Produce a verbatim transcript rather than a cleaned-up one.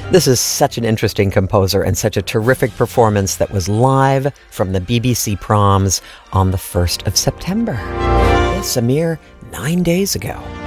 This is such an interesting composer and such a terrific performance that was live from the B B C Proms on the first of September. Yes, a mere nine days ago.